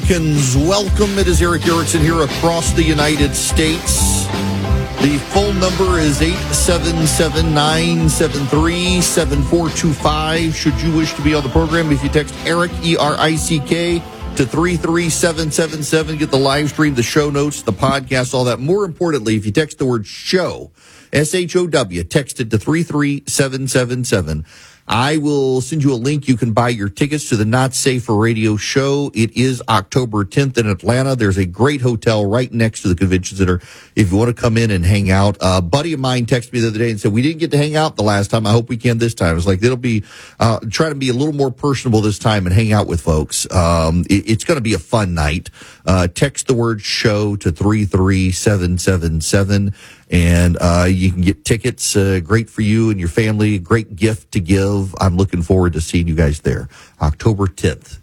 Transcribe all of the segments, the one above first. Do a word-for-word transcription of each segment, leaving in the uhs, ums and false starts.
Americans, welcome. It is Erick Erickson here across the United States. The phone number is eight seven seven, nine seven three, seven four two five. Should you wish to be on the program, if you text Erick, E R I C K, to three three seven seven seven, get the live stream, the show notes, the podcast, all that. More importantly, if you text the word show, S H O W, text it to three three seven seven seven. I will send you a link. You can buy your tickets to the Not Safe for Radio show. It is October tenth in Atlanta. There's a great hotel right next to the convention center if you want to come in and hang out. A buddy of mine texted me the other day and said, we didn't get to hang out the last time. I hope we can this time. I was like, it'll be, uh, try to be a little more personable this time and hang out with folks. Um, it, it's going to be a fun night. Uh, text the word show to three three seven seven seven. And uh, you can get tickets. Uh, great for you and your family. Great gift to give. I'm looking forward to seeing you guys there. October tenth.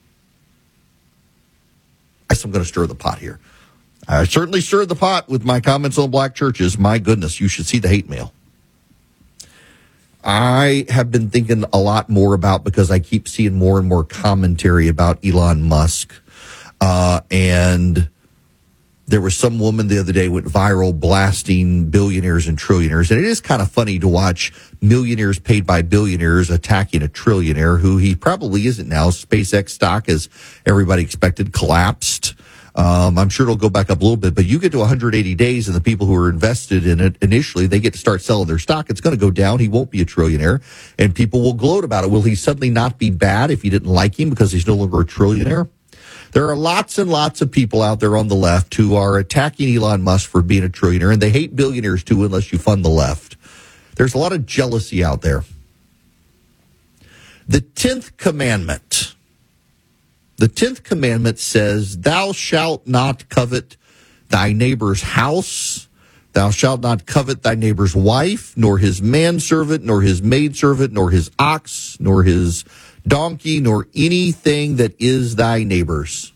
I guess I'm going to stir the pot here. I certainly stirred the pot with my comments on black churches. My goodness, you should see the hate mail. I have been thinking a lot more about, because I keep seeing more and more commentary about Elon Musk. Uh, and... There was some woman the other day went viral blasting billionaires and trillionaires. And it is kind of funny to watch millionaires paid by billionaires attacking a trillionaire who he probably isn't now. SpaceX stock, as everybody expected, collapsed. Um, I'm sure it'll go back up a little bit, but you get to one hundred eighty days and the people who are invested in it initially, they get to start selling their stock. It's going to go down. He won't be a trillionaire and people will gloat about it. Will he suddenly not be bad if you didn't like him because he's no longer a trillionaire? There are lots and lots of people out there on the left who are attacking Elon Musk for being a trillionaire, and they hate billionaires too unless you fund the left. There's a lot of jealousy out there. The tenth commandment. The tenth commandment says, thou shalt not covet thy neighbor's house. Thou shalt not covet thy neighbor's wife, nor his manservant, nor his maidservant, nor his ox, nor his donkey, nor anything that is thy neighbor's.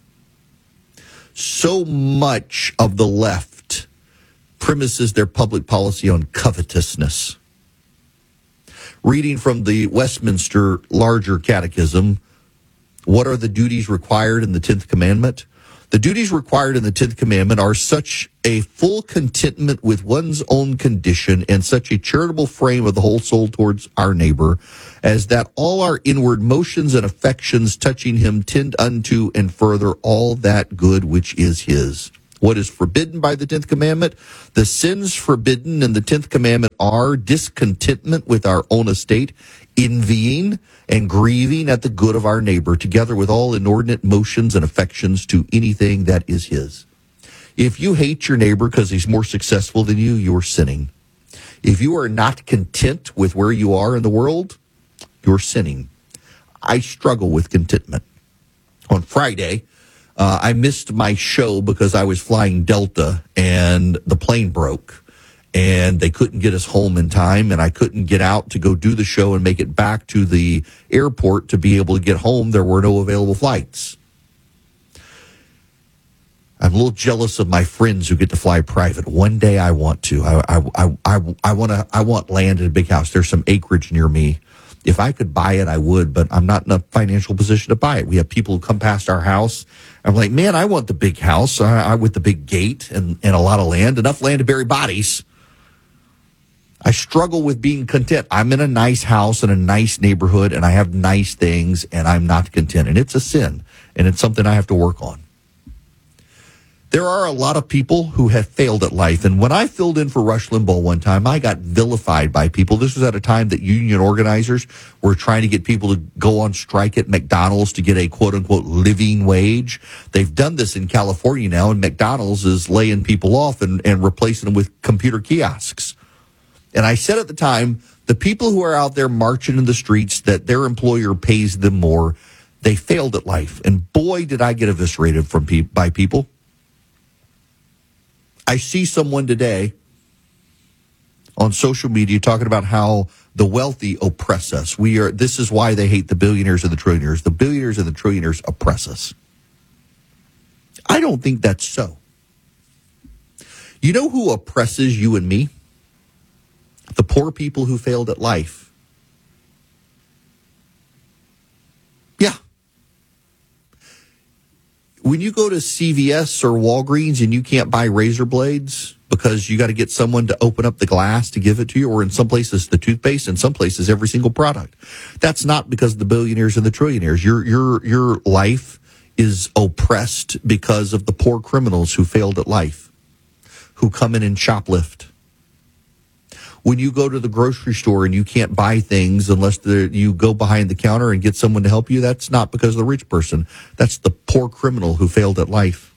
So much of the left premises their public policy on covetousness. Reading from the Westminster Larger Catechism, what are the duties required in the tenth commandment? The duties required in the tenth commandment are such a full contentment with one's own condition and such a charitable frame of the whole soul towards our neighbor, as that all our inward motions and affections touching him tend unto and further all that good which is his. What is forbidden by the tenth commandment? The sins forbidden in the tenth commandment are discontentment with our own estate, envying and grieving at the good of our neighbor, together with all inordinate motions and affections to anything that is his. If you hate your neighbor because he's more successful than you, you're sinning. If you are not content with where you are in the world, you're sinning. I struggle with contentment. On Friday, uh, I missed my show because I was flying Delta and the plane broke. And they couldn't get us home in time, and I couldn't get out to go do the show and make it back to the airport to be able to get home. There were no available flights. I'm a little jealous of my friends who get to fly private. One day I want to. I I I I, I want to. I want land in a big house. There's some acreage near me. If I could buy it, I would, but I'm not in a financial position to buy it. We have people who come past our house. I'm like, man, I want the big house I, I, with the big gate and, and a lot of land, enough land to bury bodies. I struggle with being content. I'm in a nice house in a nice neighborhood, and I have nice things, and I'm not content. And it's a sin, and it's something I have to work on. There are a lot of people who have failed at life, and when I filled in for Rush Limbaugh one time, I got vilified by people. This was at a time that union organizers were trying to get people to go on strike at McDonald's to get a quote-unquote living wage. They've done this in California now, and McDonald's is laying people off and, and replacing them with computer kiosks. And I said at the time, the people who are out there marching in the streets that their employer pays them more, they failed at life. And boy, did I get eviscerated from pe- by people. I see someone today on social media talking about how the wealthy oppress us. We are. This is why they hate the billionaires and the trillionaires. The billionaires and the trillionaires oppress us. I don't think that's so. You know who oppresses you and me? The poor people who failed at life. Yeah. when you go to C V S or Walgreens and you can't buy razor blades because you got to get someone to open up the glass to give it to you, or in some places the toothpaste, in some places every single product, that's not because of the billionaires and the trillionaires. Your your your life is oppressed because of the poor criminals who failed at life, who come in and shoplift. When you go to the grocery store and you can't buy things unless you go behind the counter and get someone to help you, that's not because of the rich person. That's the poor criminal who failed at life.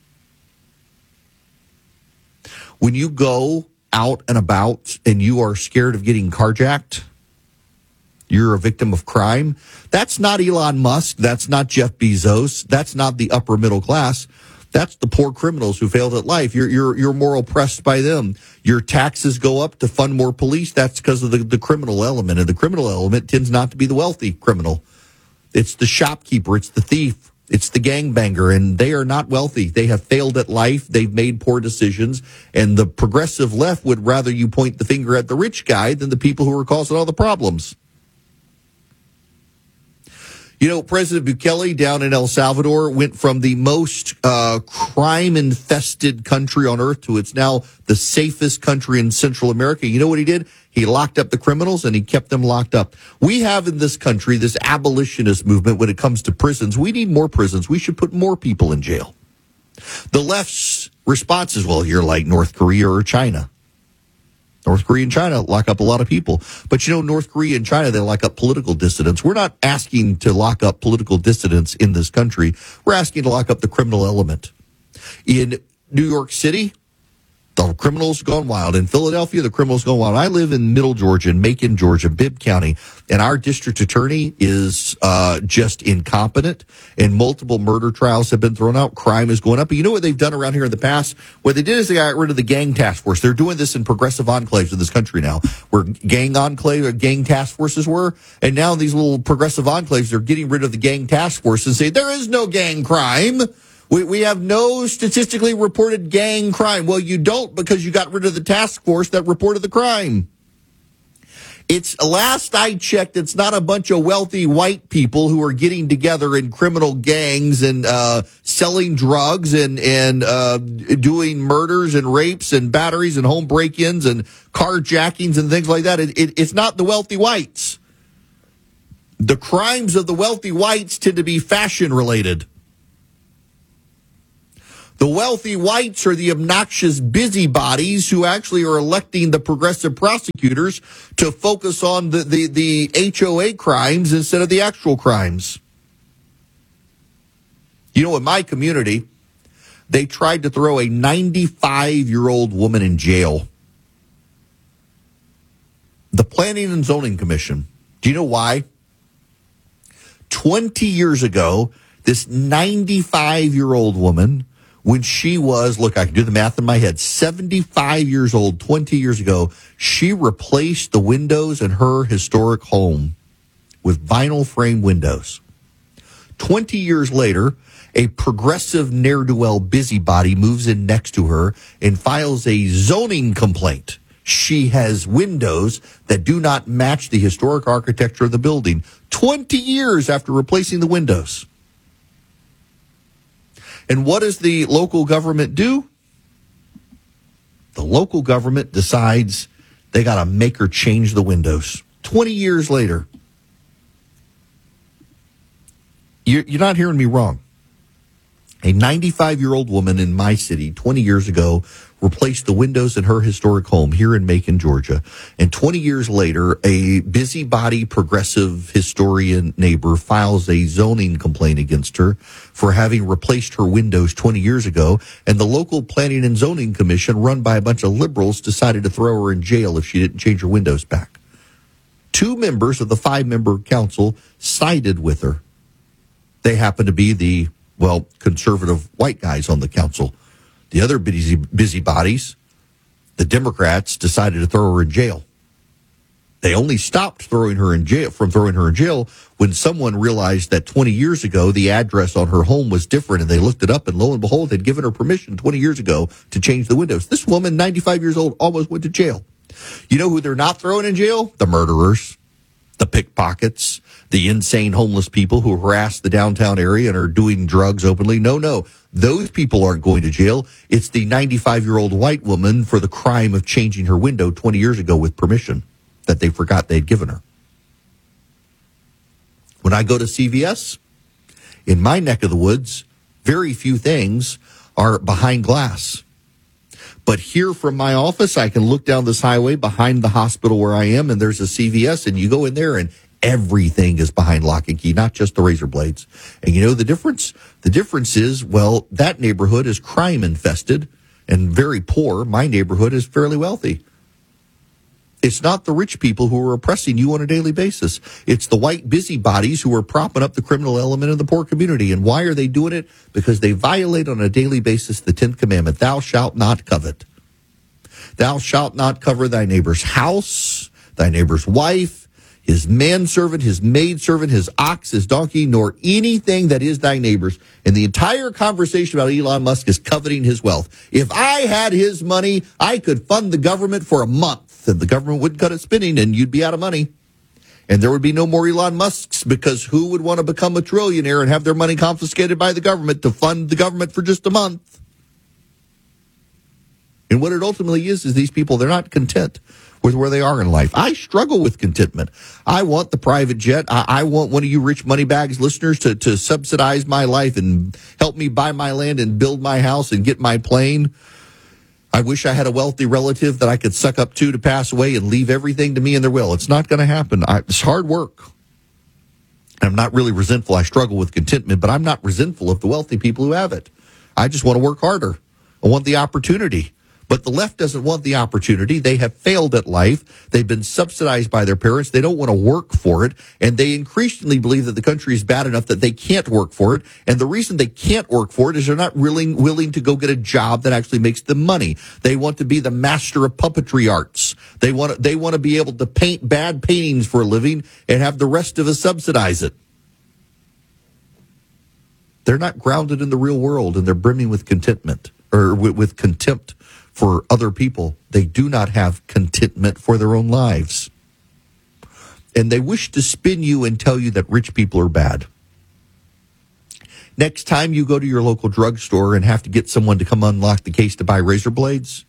When you go out and about and you are scared of getting carjacked, you're a victim of crime. That's not Elon Musk. That's not Jeff Bezos. That's not the upper middle class. That's the poor criminals who failed at life. You're you're you're more oppressed by them. Your taxes go up to fund more police. That's because of the, the criminal element. And the criminal element tends not to be the wealthy criminal. It's the shopkeeper. It's the thief. It's the gangbanger. And they are not wealthy. They have failed at life. They've made poor decisions. And the progressive left would rather you point the finger at the rich guy than the people who are causing all the problems. You know, President Bukele down in El Salvador went from the most uh, crime-infested country on earth to it's now the safest country in Central America. You know what he did? He locked up the criminals and he kept them locked up. We have in this country this abolitionist movement when it comes to prisons. We need more prisons. We should put more people in jail. The left's response is, well, you're like North Korea or China. North Korea and China lock up a lot of people. But, you know, North Korea and China, they lock up political dissidents. We're not asking to lock up political dissidents in this country. We're asking to lock up the criminal element. In New York City, the criminals gone wild. In Philadelphia, the criminals gone wild. I live in Middle Georgia, in Macon, Georgia, Bibb County, and our district attorney is uh, just incompetent, and multiple murder trials have been thrown out. Crime is going up. But you know what they've done around here in the past? What they did is they got rid of the gang task force. They're doing this in progressive enclaves in this country now, where gang enclave or gang task forces were, and now these little progressive enclaves are getting rid of the gang task force and say there is no gang crime. We we have no statistically reported gang crime. Well, you don't because you got rid of the task force that reported the crime. It's, last I checked, it's not a bunch of wealthy white people who are getting together in criminal gangs and uh, selling drugs and, and uh, doing murders and rapes and batteries and home break-ins and carjackings and things like that. It, it, it's not the wealthy whites. The crimes of the wealthy whites tend to be fashion-related. The wealthy whites are the obnoxious busybodies who actually are electing the progressive prosecutors to focus on the, the, the H O A crimes instead of the actual crimes. You know, in my community, they tried to throw a ninety-five-year-old woman in jail. The Planning and Zoning Commission. Do you know why? twenty years ago, this ninety-five-year-old woman, when she was, look, I can do the math in my head, seventy-five years old, twenty years ago, she replaced the windows in her historic home with vinyl frame windows. twenty years later, a progressive ne'er-do-well busybody moves in next to her and files a zoning complaint. She has windows that do not match the historic architecture of the building. twenty years after replacing the windows. And what does the local government do? The local government decides they got to make her change the windows. twenty years later. You're, you're not hearing me wrong. A ninety-five-year-old woman in my city twenty years ago replaced the windows in her historic home here in Macon, Georgia. And twenty years later, a busybody progressive historian neighbor files a zoning complaint against her for having replaced her windows twenty years ago. And the local Planning and Zoning Commission, run by a bunch of liberals, decided to throw her in jail if she didn't change her windows back. Two members of the five-member council sided with her. They happen to be the, well, conservative white guys on the council. The other busy busybodies, the Democrats, decided to throw her in jail. They only stopped throwing her in jail from throwing her in jail when someone realized that twenty years ago the address on her home was different, and they looked it up, and lo and behold, they'd given her permission twenty years ago to change the windows. This woman, ninety-five years old, almost went to jail. You know who they're not throwing in jail? The murderers. the pickpockets, the insane homeless people who harass the downtown area and are doing drugs openly. No, no, those people aren't going to jail. It's the ninety-five-year-old white woman for the crime of changing her window twenty years ago with permission that they forgot they'd given her. When I go to C V S, in my neck of the woods, very few things are behind glass. But here from my office, I can look down this highway behind the hospital where I am, and there's a C V S, and you go in there, and everything is behind lock and key, not just the razor blades. And you know the difference? The difference is, well, that neighborhood is crime-infested and very poor. My neighborhood is fairly wealthy. It's not the rich people who are oppressing you on a daily basis. It's the white busybodies who are propping up the criminal element in the poor community. And why are they doing it? Because they violate on a daily basis the tenth commandment, thou shalt not covet. Thou shalt not cover thy neighbor's house, thy neighbor's wife, his manservant, his maidservant, his ox, his donkey, nor anything that is thy neighbor's. And the entire conversation about Elon Musk is coveting his wealth. If I had his money, I could fund the government for a month, and the government wouldn't cut its spending, and you'd be out of money. And there would be no more Elon Musks, because who would want to become a trillionaire and have their money confiscated by the government to fund the government for just a month? And what it ultimately is, is these people, they're not content with where they are in life. I struggle with contentment. I want the private jet. I, I want one of you rich money bags listeners to, to subsidize my life and help me buy my land and build my house and get my plane. I wish I had a wealthy relative that I could suck up to to pass away and leave everything to me in their will. It's not going to happen. I, it's hard work. I'm not really resentful. I struggle with contentment, but I'm not resentful of the wealthy people who have it. I just want to work harder. I want the opportunity. But the left doesn't want the opportunity. They have failed at life. They've been subsidized by their parents. They don't want to work for it. And they increasingly believe that the country is bad enough that they can't work for it. And the reason they can't work for it is they're not willing, willing to go get a job that actually makes them money. They want to be the master of puppetry arts. They want to, they want to be able to paint bad paintings for a living and have the rest of us subsidize it. They're not grounded in the real world, and they're brimming with contentment or with, with contempt for other people. They do not have contentment for their own lives. And they wish to spin you and tell you that rich people are bad. Next time you go to your local drugstore and have to get someone to come unlock the case to buy razor blades,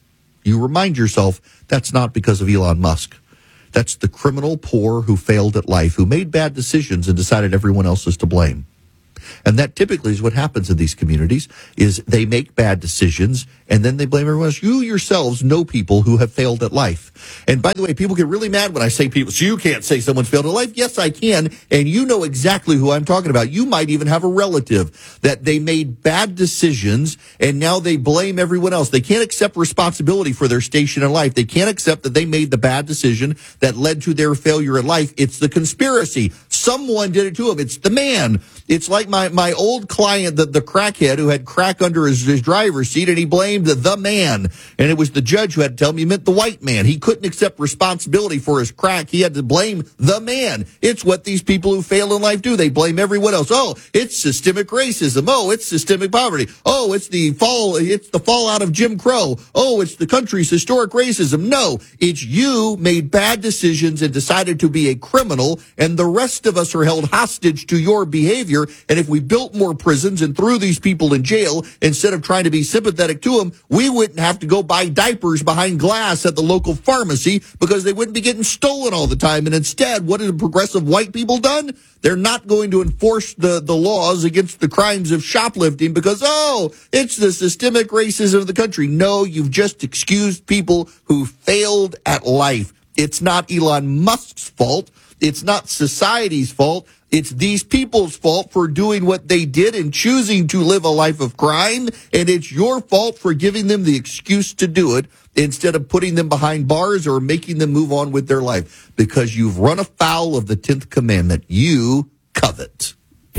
you remind yourself that's not because of Elon Musk. That's the criminal poor who failed at life, who made bad decisions and decided everyone else is to blame. And that typically is what happens in these communities, is they make bad decisions and then they blame everyone else. You yourselves know people who have failed at life. And by the way, people get really mad when I say people, so you can't say someone's failed at life. Yes, I can. And you know exactly who I'm talking about. You might even have a relative that they made bad decisions and now they blame everyone else. They can't accept responsibility for their station in life. They can't accept that they made the bad decision that led to their failure in life. It's the conspiracy. Someone did it to him. It's the man. It's like my, my old client, the, the crackhead who had crack under his, his driver's seat, and he blamed the, the man. And it was the judge who had to tell him he meant the white man. He couldn't accept responsibility for his crack. He had to blame the man. It's what these people who fail in life do. They blame everyone else. Oh, it's systemic racism. Oh, it's systemic poverty. Oh, it's the fall, it's the fallout of Jim Crow. Oh, it's the country's historic racism. No, it's you made bad decisions and decided to be a criminal, and the rest of us are held hostage to your behavior. And if we built more prisons and threw these people in jail instead of trying to be sympathetic to them, we wouldn't have to go buy diapers behind glass at the local pharmacy because they wouldn't be getting stolen all the time. And instead, what have progressive white people done? They're not going to enforce the, the laws against the crimes of shoplifting because, oh, it's the systemic racism of the country. No, you've just excused people who failed at life. It's not Elon Musk's fault. It's not society's fault. It's these people's fault for doing what they did and choosing to live a life of crime. And it's your fault for giving them the excuse to do it instead of putting them behind bars or making them move on with their life because you've run afoul of the tenth commandment. You covet.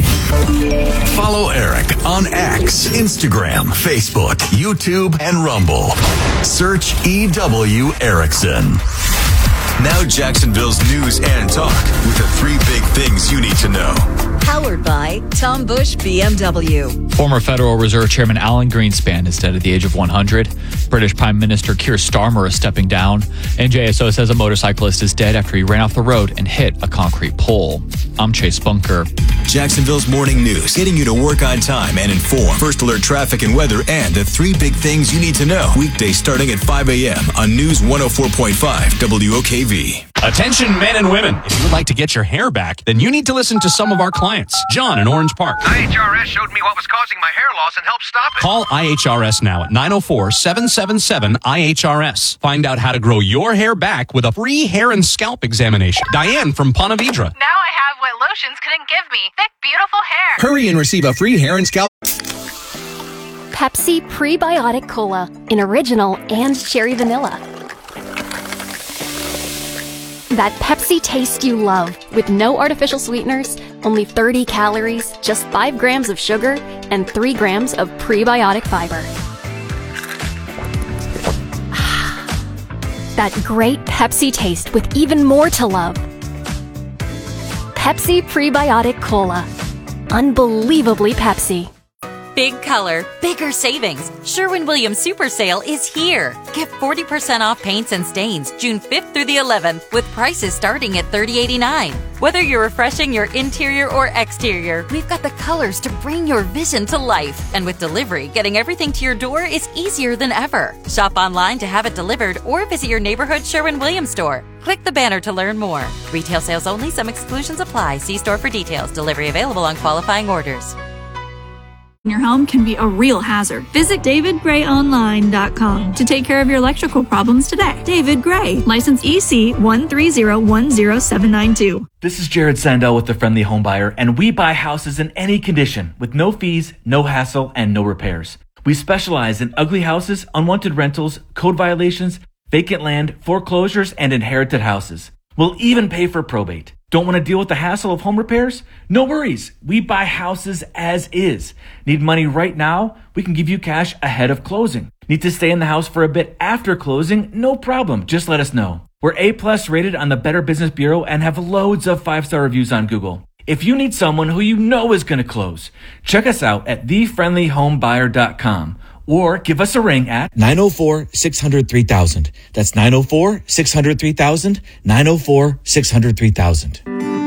Follow Eric on X, Instagram, Facebook, YouTube, and Rumble. Search E W Erickson. Now Jacksonville's news and talk with the three big things you need to know. Powered by Tom Bush B M W. Former Federal Reserve Chairman Alan Greenspan is dead at the age of one hundred. British Prime Minister Keir Starmer is stepping down. And J S O says a motorcyclist is dead after he ran off the road and hit a concrete pole. I'm Chase Bunker. Jacksonville's morning news, getting you to work on time and informed. First alert traffic and weather and the three big things you need to know. Weekdays starting at five a.m. on News one oh four point five W O K V. Attention men and women. If you would like to get your hair back, then you need to listen to some of our clients. John in Orange Park. I H R S showed me what was causing my hair loss and helped stop it. Call I H R S now at nine oh four, seven seven seven, I H R S. Find out how to grow your hair back with a free hair and scalp examination. Diane from Ponte Vedra. Now I have what lotions couldn't give me. Thick, beautiful hair. Hurry and receive a free hair and scalp. Pepsi Prebiotic Cola in original and cherry vanilla. That Pepsi taste you love with no artificial sweeteners, only thirty calories, just five grams of sugar, and three grams of prebiotic fiber. That great Pepsi taste with even more to love. Pepsi Prebiotic Cola. Unbelievably Pepsi. Big color, bigger savings. Sherwin-Williams Super Sale is here. Get forty percent off paints and stains June fifth through the eleventh with prices starting at thirty eighty-nine. Whether you're refreshing your interior or exterior, we've got the colors to bring your vision to life. And with delivery, getting everything to your door is easier than ever. Shop online to have it delivered or visit your neighborhood Sherwin-Williams store. Click the banner to learn more. Retail sales only. Some exclusions apply. See store for details. Delivery available on qualifying orders. Your home can be a real hazard. Visit david gray online dot com to take care of your electrical problems today. David Gray, license E C one three zero one zero seven nine two. This is Jared Sandell with the Friendly Home Buyer, and we buy houses in any condition with no fees, no hassle, and no repairs. We specialize in ugly houses, unwanted rentals, code violations, vacant land, foreclosures, and inherited houses. We'll even pay for probate. Don't want to deal with the hassle of home repairs? No worries. We buy houses as is. Need money right now? We can give you cash ahead of closing. Need to stay in the house for a bit after closing? No problem. Just let us know. We're A plus rated on the Better Business Bureau and have loads of five-star reviews on Google. If you need someone who you know is going to close, check us out at the friendly home buyer dot com or give us a ring at nine oh four, six hundred, three thousand. That's nine oh four, six hundred, three thousand, nine oh four, six hundred, three thousand.